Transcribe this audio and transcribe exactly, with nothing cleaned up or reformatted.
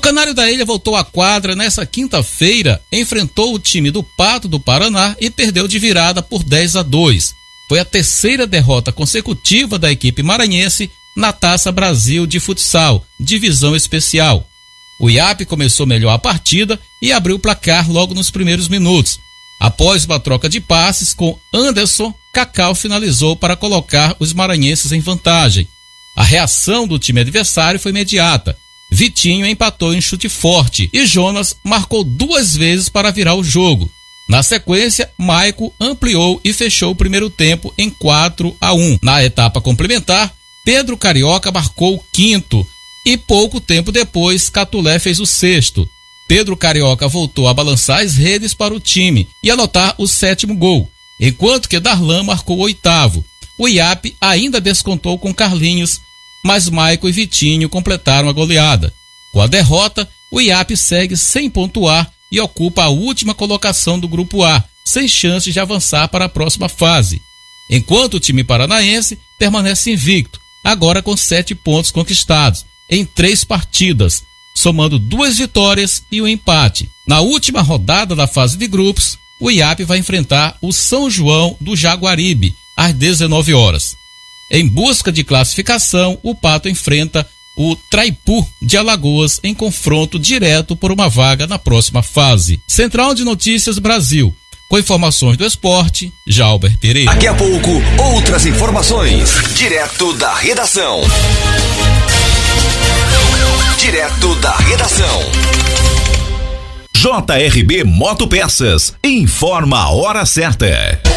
Canário da Ilha voltou à quadra nessa quinta-feira, enfrentou o time do Pato do Paraná e perdeu de virada por dez a dois. Foi a terceira derrota consecutiva da equipe maranhense na Taça Brasil de Futsal, divisão especial. O I A P começou melhor a partida e abriu o placar logo nos primeiros minutos. Após uma troca de passes com Anderson, Cacau finalizou para colocar os maranhenses em vantagem. A reação do time adversário foi imediata. Vitinho empatou em chute forte e Jonas marcou duas vezes para virar o jogo. Na sequência, Maico ampliou e fechou o primeiro tempo em quatro a um. Na etapa complementar, Pedro Carioca marcou o quinto e pouco tempo depois Catulé fez o sexto. Pedro Carioca voltou a balançar as redes para o time e anotar o sétimo gol, enquanto que Darlan marcou o oitavo. O I A P ainda descontou com Carlinhos, mas Maico e Vitinho completaram a goleada. Com a derrota, o I A P segue sem pontuar e ocupa a última colocação do Grupo A, sem chances de avançar para a próxima fase. Enquanto o time paranaense permanece invicto, agora com sete pontos conquistados, em três partidas, somando duas vitórias e um empate. Na última rodada da fase de grupos, o I A P vai enfrentar o São João do Jaguaribe, às dezenove horas. Em busca de classificação, o Pato enfrenta o Traipu de Alagoas em confronto direto por uma vaga na próxima fase. Central de Notícias Brasil. Com informações do esporte, Jalber Pereira. Daqui a pouco, outras informações. Direto da redação. Direto da redação. J R B Motopeças. Informa a hora certa.